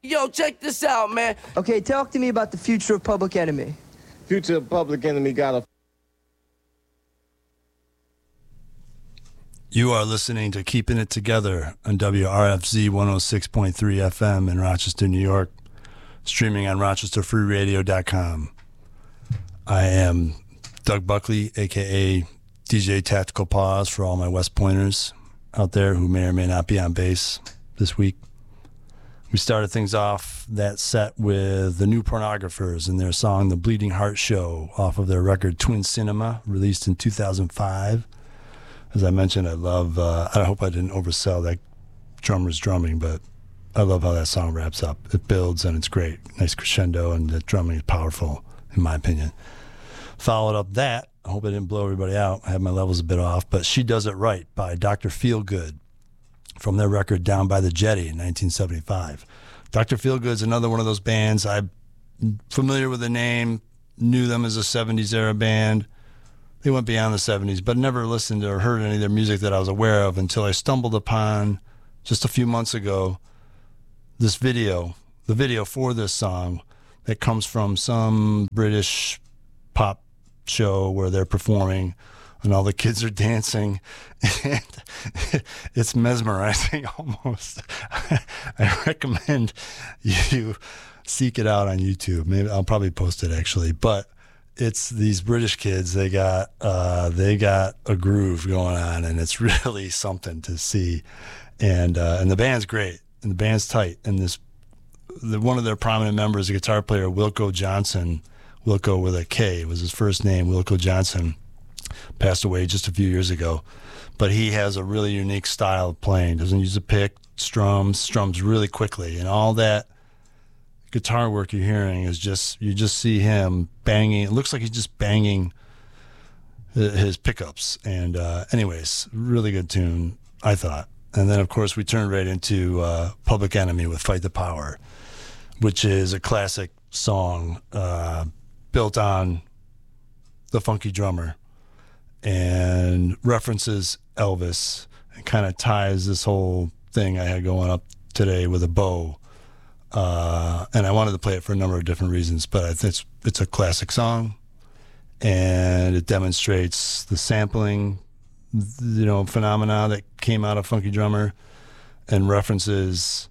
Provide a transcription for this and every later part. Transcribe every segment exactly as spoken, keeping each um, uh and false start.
Yo, check this out, man. Okay, talk to me about the future of Public Enemy. Future of Public Enemy got a... You are listening to Keeping It Together on W R F Z one oh six point three F M in Rochester, New York, streaming on rochester free radio dot com. I am Doug Buckley, a k a. D J Tactical Pause for all my West Pointers out there who may or may not be on bass this week. We started things off that set with the New Pornographers and their song The Bleeding Heart Show off of their record Twin Cinema, released in two thousand five. As I mentioned, I love, uh, I hope I didn't oversell that drummer's drumming, but I love how that song wraps up. It builds and it's great. Nice crescendo, and the drumming is powerful, in my opinion. Followed up that, I hope I didn't blow everybody out. I had my levels a bit off, but She Does It Right by Doctor Feelgood from their record Down by the Jetty in nineteen seventy-five. Doctor Feelgood's another one of those bands. I'm familiar with the name, knew them as a seventies era band. They went beyond the seventies, but never listened or heard any of their music that I was aware of until I stumbled upon, just a few months ago, this video, the video for this song that comes from some British pop show where they're performing and all the kids are dancing, and it's mesmerizing almost. I recommend you seek it out on YouTube. Maybe I'll probably post it actually, but it's these British kids. They got uh, they got a groove going on, and it's really something to see. And uh, and the band's great, and the band's tight. And this, the, one of their prominent members, a guitar player, Wilco Johnson. Wilco with a K was his first name. Wilco Johnson passed away just a few years ago, but he has a really unique style of playing. Doesn't use a pick, strums, strums really quickly, and all that guitar work you're hearing is just, you just see him banging. It looks like he's just banging his pickups. And uh, anyways, really good tune, I thought. And then, of course, we turned right into uh, Public Enemy with Fight the Power, which is a classic song uh, built on the funky drummer and references Elvis and kind of ties this whole thing I had going up today with a bow. Uh, and I wanted to play it for a number of different reasons, but I think it's, it's a classic song, and it demonstrates the sampling, you know, phenomena that came out of Funky Drummer, and references.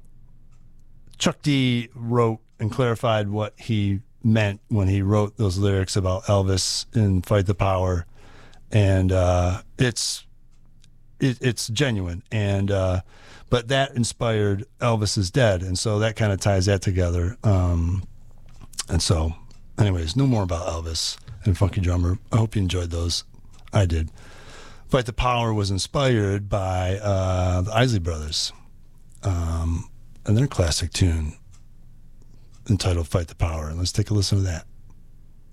Chuck D wrote and clarified what he meant when he wrote those lyrics about Elvis in Fight the Power, and uh, it's it, it's genuine. And uh, but that inspired Elvis Is Dead, and so that kind of ties that together. Um, and so, anyways, no more about Elvis and Funky Drummer. I hope you enjoyed those. I did. Fight the Power was inspired by uh, the Isley Brothers, um, and their classic tune entitled Fight the Power. And let's take a listen to that.